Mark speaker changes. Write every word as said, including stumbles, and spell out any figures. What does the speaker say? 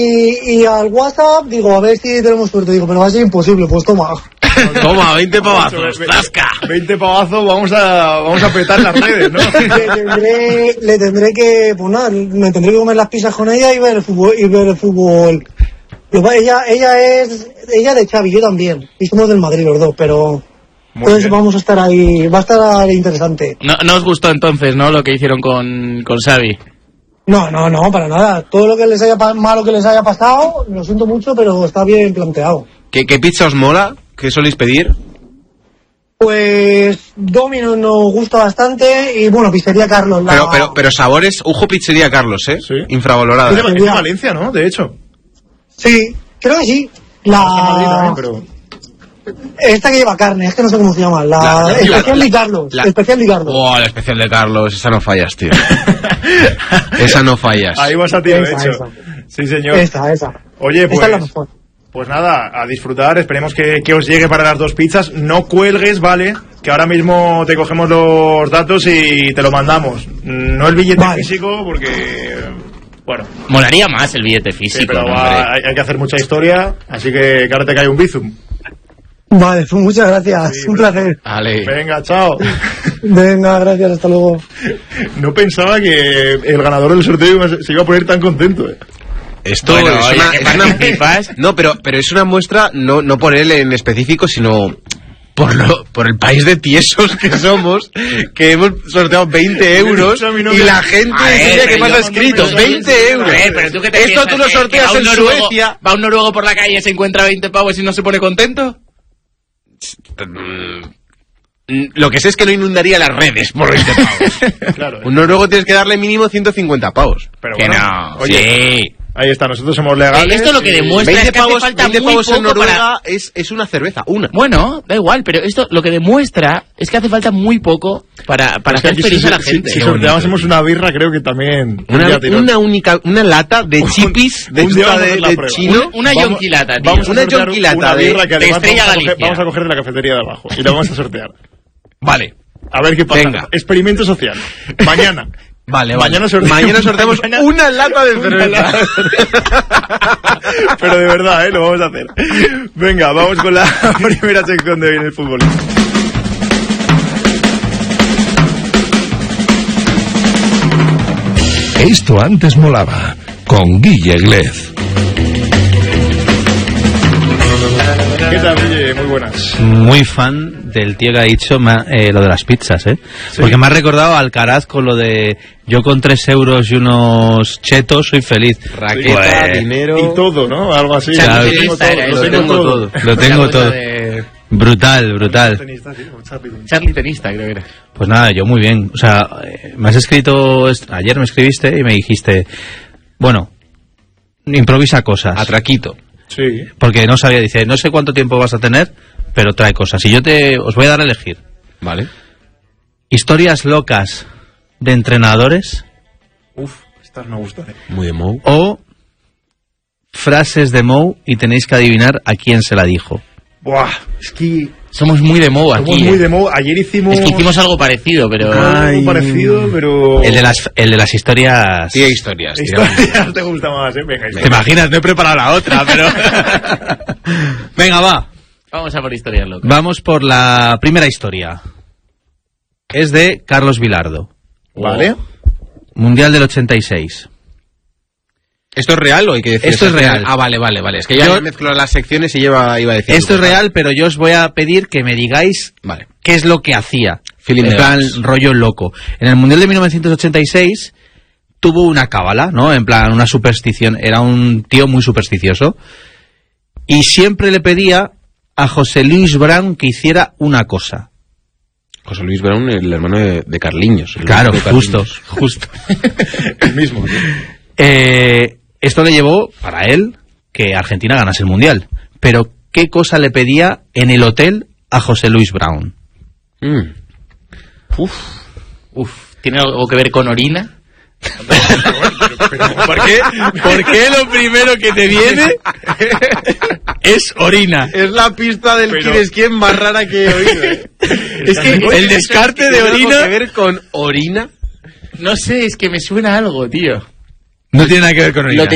Speaker 1: y, y al WhatsApp, digo, a ver si tenemos suerte. Digo, pero va a ser imposible, pues toma.
Speaker 2: Toma, veinte pavazos, ¡zasca!
Speaker 3: veinte pavazos, vamos a, vamos a petar las redes, ¿no?
Speaker 1: Le tendré, le tendré que, pues nada, me tendré que comer las pizzas con ella y ver el fútbol. Y ver el fútbol. Ella, ella es, ella de Xavi, yo también. Y somos del Madrid los dos, pero... Muy entonces bien. Vamos a estar ahí, va a estar interesante.
Speaker 2: No, no os gustó entonces, ¿no? Lo que hicieron con, con Xavi.
Speaker 1: No, no, no, para nada. Todo lo que les haya malo que les haya pasado, lo siento mucho, pero está bien planteado.
Speaker 4: ¿Qué, qué pizza os mola? ¿Qué soléis pedir?
Speaker 1: Pues Domino's nos gusta bastante y bueno, Pizzería Carlos. La...
Speaker 4: Pero, pero, pero sabores, ojo Pizzería Carlos, ¿eh?
Speaker 3: Sí.
Speaker 4: Infravalorada.
Speaker 3: Es de, es de Valencia, ¿no? De hecho.
Speaker 1: Sí, creo que sí. La...
Speaker 3: Madrid también, pero...
Speaker 1: Esta que lleva carne, es que no sé cómo se llama. La, la, la especial la, de Carlos. La, especial de Carlos.
Speaker 4: Oh, la especial de Carlos, esa no fallas, tío. Esa no fallas.
Speaker 3: Ahí vas a ti, de hecho. Esa. Sí, señor.
Speaker 1: Esa, esa.
Speaker 3: Oye, pues...
Speaker 1: Esta es la mejor.
Speaker 3: Pues nada, a disfrutar, esperemos que, que os llegue para las dos pizzas. No cuelgues, ¿vale? Que ahora mismo te cogemos los datos y te lo mandamos. No el billete vale. físico, porque... Bueno.
Speaker 2: Molaría más el billete físico.
Speaker 3: Sí, pero
Speaker 2: ¿no,
Speaker 3: va, hay, hay que hacer mucha historia, así que, que ahora te cae un bizum.
Speaker 1: Vale, pues muchas gracias, sí, un placer.
Speaker 2: Vale.
Speaker 3: Venga, chao.
Speaker 1: Venga, gracias, hasta luego.
Speaker 3: No pensaba que el ganador del sorteo se iba a poner tan contento, eh.
Speaker 4: Esto
Speaker 2: bueno,
Speaker 4: es,
Speaker 2: oye,
Speaker 4: una, es una no, pero pero es una muestra no no por él en específico, sino por lo por el país de tiesos que somos, que hemos sorteado veinte euros y la gente ver, que más ha escrito veinte euros.
Speaker 2: A ver, pero tú qué te
Speaker 4: esto tú lo sorteas en
Speaker 2: noruego,
Speaker 4: Suecia.
Speaker 2: Va un noruego por la calle y se encuentra veinte pavos y no se pone contento.
Speaker 4: Lo que sé es que no inundaría las redes por veinte pavos. Claro, un noruego tienes que darle mínimo ciento cincuenta pavos.
Speaker 3: Pero
Speaker 2: que
Speaker 3: bueno,
Speaker 2: no.
Speaker 3: Oye,
Speaker 2: sí.
Speaker 3: Ahí está, nosotros somos legales.
Speaker 2: Esto lo que demuestra es que
Speaker 4: pavos,
Speaker 2: hace falta
Speaker 4: veinte
Speaker 2: muy
Speaker 4: pavos
Speaker 2: poco
Speaker 4: en Noruega
Speaker 2: para...
Speaker 4: es, es una cerveza, una.
Speaker 2: Bueno, da igual, pero esto lo que demuestra es que hace falta muy poco para, para hacer feliz
Speaker 3: si,
Speaker 2: a la
Speaker 3: si,
Speaker 2: gente.
Speaker 3: Si, si sorteásemos una birra, creo que también...
Speaker 4: Una, una única, una lata de chipis de,
Speaker 3: un
Speaker 4: esta de, de chino.
Speaker 2: Una, una yonquilata, tío.
Speaker 3: Vamos a
Speaker 4: una yonquilata
Speaker 3: una birra que además
Speaker 2: Estrella
Speaker 3: vamos a, coger,
Speaker 2: Galicia.
Speaker 3: vamos a coger de la cafetería de abajo y la vamos a sortear.
Speaker 4: Vale.
Speaker 3: A ver qué pasa.
Speaker 4: Venga.
Speaker 3: Experimento social. Mañana.
Speaker 4: Vale,
Speaker 3: mañana
Speaker 4: vale.
Speaker 3: sorteamos,
Speaker 4: mañana sorteamos mañana una lata de cerveza.
Speaker 3: Pero de verdad, ¿eh? Lo vamos a hacer. Venga, vamos con la primera sección de hoy en el fútbol.
Speaker 5: Esto antes molaba, con Guille Glez.
Speaker 3: ¿Qué tal, Guille? Muy buenas.
Speaker 6: Muy fan del tío que ha dicho eh, lo de las pizzas, ¿eh? ¿Sí? Porque me ha recordado a Alcaraz con lo de yo con tres euros y unos chetos soy feliz.
Speaker 4: Raqueta, pues, dinero...
Speaker 3: Y todo, ¿no? Algo así.
Speaker 6: Claro,
Speaker 3: lo tengo todo.
Speaker 6: Lo tengo todo. Lo tengo todo.
Speaker 2: De...
Speaker 6: Brutal, brutal.
Speaker 3: Tenista, sí, Charlie.
Speaker 2: Charlie tenista, creo que era.
Speaker 6: Pues nada, yo muy bien. O sea, me has escrito... Ayer me escribiste y me dijiste... Bueno, improvisa cosas.
Speaker 4: Atraquito.
Speaker 3: Sí.
Speaker 6: Porque no sabía, dice, no sé cuánto tiempo vas a tener, pero trae cosas. Y yo te os voy a dar a elegir.
Speaker 4: Vale.
Speaker 6: Historias locas de entrenadores.
Speaker 3: Uf, estas me gustan. ¿Eh?
Speaker 4: Muy de Mou.
Speaker 6: O frases de Mou y tenéis que adivinar a quién se la dijo.
Speaker 3: Buah, es que...
Speaker 2: Somos muy de Mou aquí.
Speaker 3: Somos muy
Speaker 2: eh.
Speaker 3: de Mou. Ayer hicimos...
Speaker 2: Es que hicimos algo parecido, pero...
Speaker 3: Ay, algo parecido, pero...
Speaker 6: El de las, el de las historias...
Speaker 4: Sí, historias.
Speaker 3: Historias te gusta más, ¿eh? Venga,
Speaker 6: ¿Te imaginas? No he preparado la otra, pero... Venga, va.
Speaker 2: Vamos a por historias locas.
Speaker 6: Vamos por la primera historia. Es de Carlos Vilardo.
Speaker 3: Vale.
Speaker 6: Mundial del ochenta y seis.
Speaker 4: ¿Esto es real o hay que decir?
Speaker 6: Esto es real.
Speaker 4: Ah, vale, vale, vale. Es que ya
Speaker 6: yo
Speaker 4: mezclo las secciones y lleva, iba a decir...
Speaker 6: Esto es real, pero yo os voy a pedir que me digáis
Speaker 4: vale.
Speaker 6: qué es lo que hacía.
Speaker 4: Feeling
Speaker 6: en plan, rollo loco. En el Mundial de mil novecientos ochenta y seis tuvo una cábala, ¿no? En plan, una superstición. Era un tío muy supersticioso. Y siempre le pedía a José Luis Brown que hiciera una cosa.
Speaker 4: José Luis Brown, el hermano de, de Carliños. El
Speaker 6: Claro,
Speaker 4: de
Speaker 6: justo, justo.
Speaker 3: El mismo.
Speaker 6: Eh... Esto le llevó, para él, que Argentina ganase el Mundial. Pero, ¿qué cosa le pedía en el hotel a José Luis Brown?
Speaker 4: Mm.
Speaker 2: Uf, uf. ¿Tiene algo que ver con orina?
Speaker 6: ¿Por qué? ¿Por qué lo primero que te viene es orina?
Speaker 4: Es la pista del
Speaker 3: Pero...
Speaker 4: quién es quién más rara que he oído. ¿Eh?
Speaker 6: Es que el descarte de orina...
Speaker 4: ¿Tiene algo que ver con orina?
Speaker 2: No sé, es que me suena algo, tío.
Speaker 6: No tiene nada que ver con orina.
Speaker 2: Lo